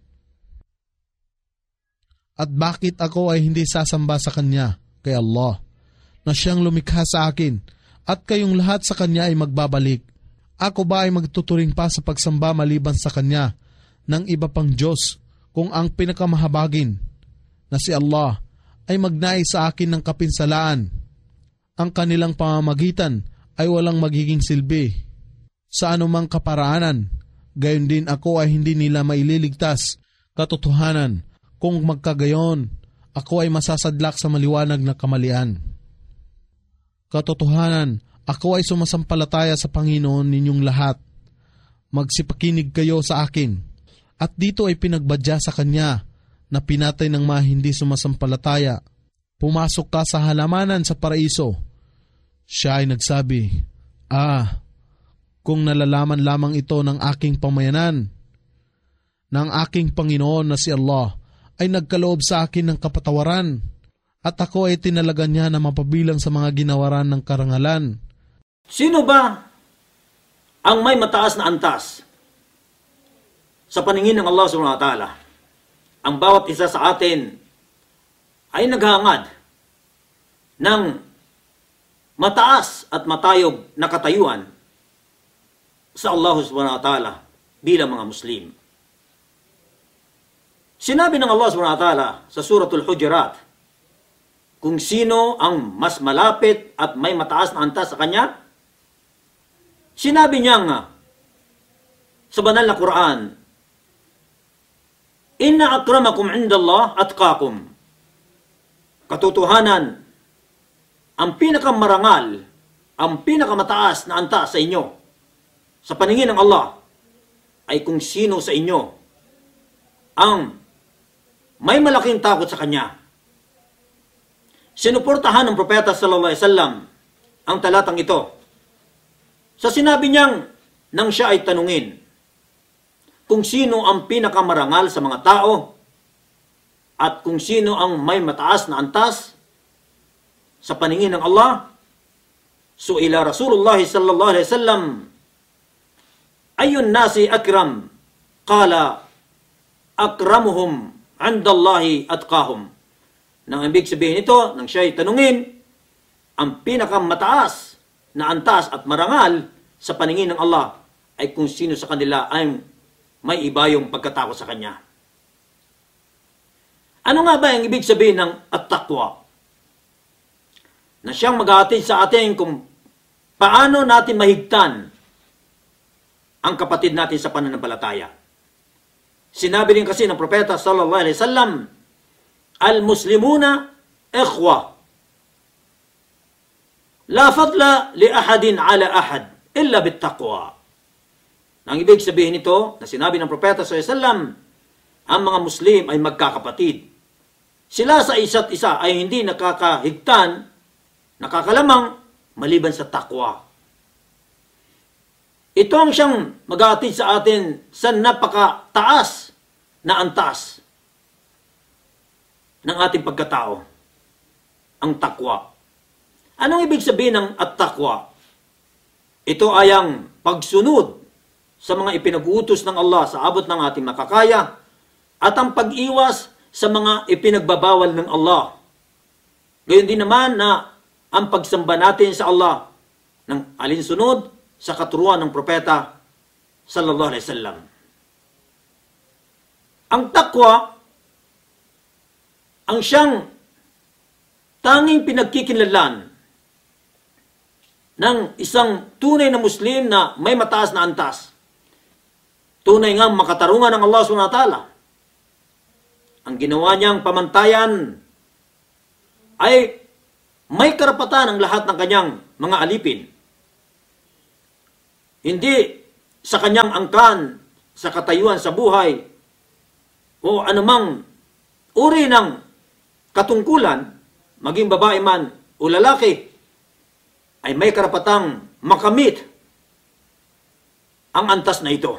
At bakit ako ay hindi sasamba sa Kanya, kay Allah, na Siyang lumikha sa akin, at kayong lahat sa Kanya ay magbabalik? Ako ba ay magtuturing pa sa pagsamba maliban sa Kanya ng iba pang Diyos kung ang pinakamahabagin na si Allah ay magnais sa akin ng kapinsalaan? Ang kanilang pamamagitan ay walang magiging silbi sa anumang kaparaanan. Gayon din ako ay hindi nila maililigtas. Katotohanan, kung magkagayon, ako ay masasadlak sa maliwanag na kamalian. Katotohanan, ako ay sumasampalataya sa Panginoon ninyong lahat. Magsipakinig kayo sa akin. At dito ay pinagbadya sa Kanya na pinatay ng mga hindi sumasampalataya. Pumasok ka sa halamanan sa paraiso. Siya ay nagsabi, "Ah, kung nalalaman lamang ito ng aking pamayanan, ng aking Panginoon na si Allah ay nagkaloob sa akin ng kapatawaran, at ako ay tinalaga niya na mapabilang sa mga ginawaran ng karangalan." Sino ba ang may mataas na antas sa paningin ng Allah subhanahu wa ta'ala? Ang bawat isa sa atin ay naghahangad ng mataas at matayog na katayuan sa Allah subhanahu wa ta'ala bilang mga Muslim. Sinabi ng Allah subhanahu wa ta'ala sa Suratul Hujurat kung sino ang mas malapit at may mataas na antas sa Kanya. Sinabi niya nga sa banal na Quran, "Inna akramakum indallah atqakum." Katotohanan, ang pinakamarangal, ang pinakamataas na antas sa inyo sa paningin ng Allah ay kung sino sa inyo ang may malaking takot sa Kanya. Sinuportahan ng Propeta sallallahu alaihi wasallam ang talatang ito sa sinabi niyang nang siya ay tanungin kung sino ang pinakamarangal sa mga tao at kung sino ang may mataas na antas sa paningin ng Allah. Su'ila Rasulullah sallallahu alaihi wasallam, "Ayun nasi akram?" Qala, "Akramuhum 'indallahi atqahum." Nang ibig sabihin nito, nang siya ay tanungin, ang pinakamataas na antas at marangal sa paningin ng Allah ay kung sino sa kanila ay may iba yung pagkatakot sa Kanya. Ano nga ba ang ibig sabihin ng at-taqwa? Na siyang mag-aatid sa atin kung paano natin mahigtan ang kapatid natin sa pananampalataya. Sinabi din kasi ng Propeta sallallahu alaihi wasallam, "Al-muslimuna ikhwa. La fadla li ahadin ala ahad illa bittaqwa." Ang ibig sabihin nito na sinabi ng Propeta sallallahu alaihi wasallam, ang mga Muslim ay magkakapatid. Sila sa isa't isa ay hindi nakakahigtan, nakakalamang maliban sa takwa. Ito ang siyang mag-aatid sa atin sa napakataas na antas ng ating pagkatao, ang takwa. Anong ibig sabihin ng at-taqwa? Ito ay ang pagsunod sa mga ipinag-uutos ng Allah sa abot ng ating makakaya at ang pag-iwas sa mga ipinagbabawal ng Allah. Gayon din naman na ang pagsamba natin sa Allah ng alinsunod sa katuruan ng propeta sallallahu alaihi wasallam. Ang takwa ang siyang tanging pinagkikinlalan ng isang tunay na Muslim na may mataas na antas. Tunay ngang makatarungan ng Allah subhanahu wa ta'ala. Ang ginawa niyang pamantayan ay may karapatan ang lahat ng kanyang mga alipin. Hindi sa kanyang angkan, sa katayuan sa buhay, o anumang uri ng katungkulan, maging babae man o lalaki, ay may karapatang makamit ang antas na ito.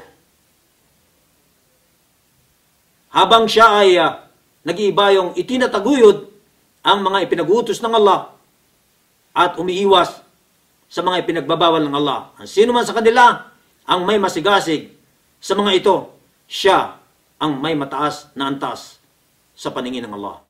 Habang siya ay uh, nag-iibayong itinataguyod ang mga ipinag-uutos ng Allah at umiiwas sa mga ipinagbabawal ng Allah. Ang sino man sa kanila ang may masigasig sa mga ito, siya ang may mataas na antas sa paningin ng Allah.